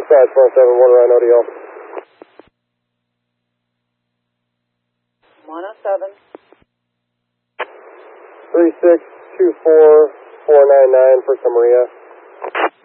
Dispatch 171 Rhino DL. 107. 3624499 for Maria.